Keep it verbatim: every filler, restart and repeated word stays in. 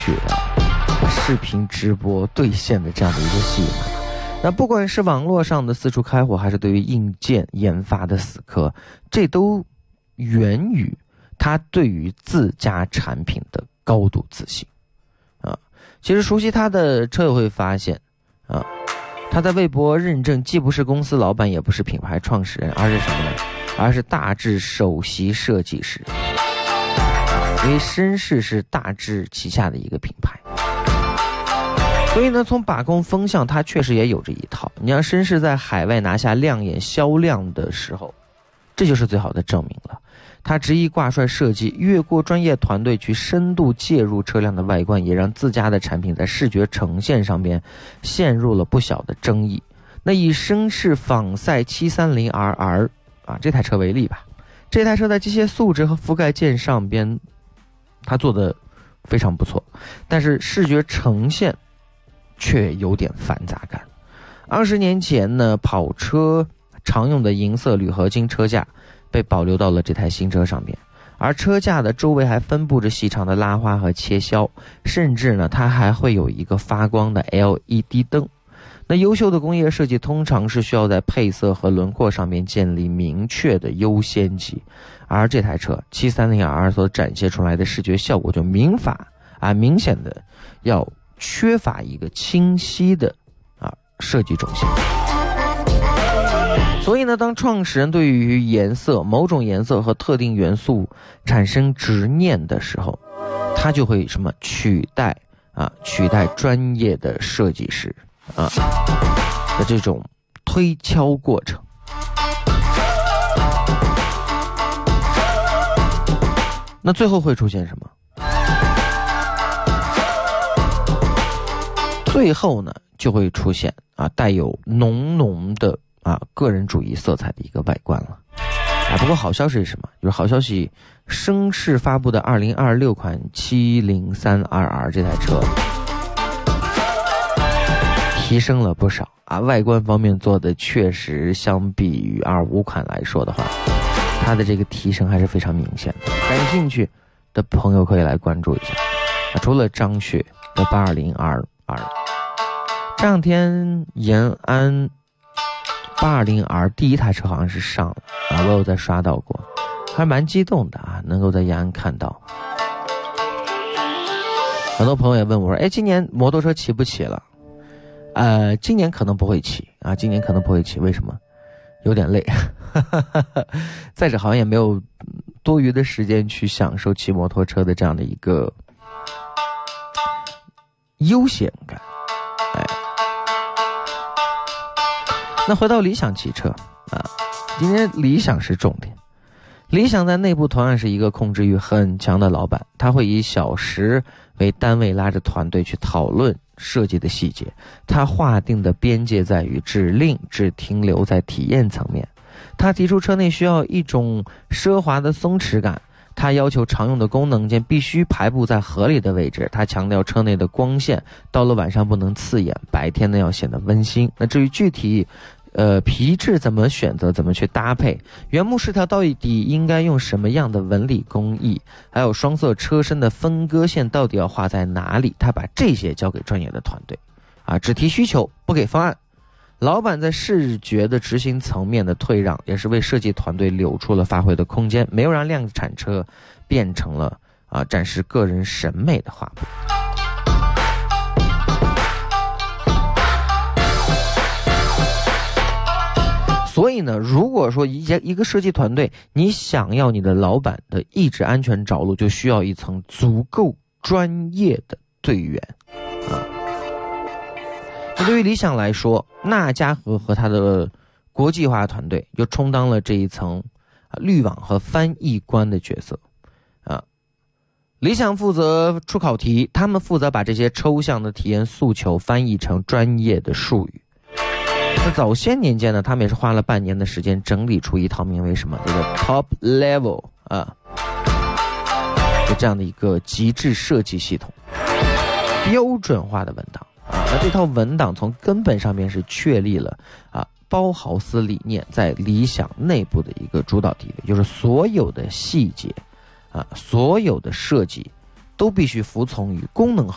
去啊视频直播兑现的这样的一个戏码。那不管是网络上的四处开火，还是对于硬件研发的死磕，这都源于他对于自家产品的高度自信啊。其实熟悉他的车友会发现啊，他在微博认证既不是公司老板，也不是品牌创始人，而是什么呢？而是大致首席设计师。因为绅士是大致旗下的一个品牌，所以呢，从把控风向，他确实也有着一套。你像绅士在海外拿下亮眼销量的时候，这就是最好的证明了。他执意挂帅设计，越过专业团队去深度介入车辆的外观，也让自家的产品在视觉呈现上边陷入了不小的争议。那以绅士仿赛 七三零 R R 啊这台车为例吧，这台车在机械素质和覆盖件上边，它做的非常不错，但是视觉呈现却有点繁杂感。二十年前呢，跑车常用的银色铝合金车架被保留到了这台新车上边，而车架的周围还分布着细长的拉花和切削，甚至呢，它还会有一个发光的 L E D 灯。那优秀的工业设计通常是需要在配色和轮廓上面建立明确的优先级，而这台车 七三零 R 所展现出来的视觉效果就明法啊明显的要缺乏一个清晰的啊设计重心。所以呢，当创始人对于颜色、某种颜色和特定元素产生执念的时候，他就会什么取代啊取代专业的设计师啊的这种推敲过程。那最后会出现什么？最后呢，就会出现啊带有浓浓的啊个人主义色彩的一个外观了。啊，不过好消息是什么？就是好消息，绅士发布的二零二六款 七零三 R R 这台车提升了不少啊，外观方面做的确实相比于二五款来说的话，它的这个提升还是非常明显的。感兴趣的朋友可以来关注一下。啊，除了张雪的八二零 R R， 这两天延安八二零 R 第一台车好像是上了啊，我有在刷到过，还蛮激动的啊，能够在延安看到。很多朋友也问我说，哎，今年摩托车骑不骑了？呃，今年可能不会骑啊，今年可能不会骑，为什么？有点累。再者好像也没有多余的时间去享受骑摩托车的这样的一个悠闲感。哎，那回到理想汽车啊，今天理想是重点。理想在内部同样是一个控制欲很强的老板，他会以小时为单位拉着团队去讨论设计的细节，他划定的边界在于指令只停留在体验层面。他提出车内需要一种奢华的松弛感，他要求常用的功能件必须排布在合理的位置，他强调车内的光线到了晚上不能刺眼，白天呢要显得温馨。那至于具体呃，皮质怎么选择，怎么去搭配，原木饰条到底应该用什么样的纹理工艺，还有双色车身的分割线到底要画在哪里，他把这些交给专业的团队啊，只提需求不给方案。老板在视觉的执行层面的退让，也是为设计团队留出了发挥的空间，没有让量产车变成了啊展示个人审美的画布。所以呢，如果说一家一个设计团队，你想要你的老板的意志安全着陆，就需要一层足够专业的队员啊。那对于理想来说，纳嘉禾和他的国际化团队就充当了这一层啊滤网和翻译官的角色啊。理想负责出考题，他们负责把这些抽象的体验诉求翻译成专业的术语。那早些年间呢，他们也是花了半年的时间整理出一套名为什么这个 Top Level 啊，就这样的一个极致设计系统，标准化的文档啊。那这套文档从根本上面是确立了啊包豪斯理念在理想内部的一个主导地位，就是所有的细节啊，所有的设计都必须服从于功能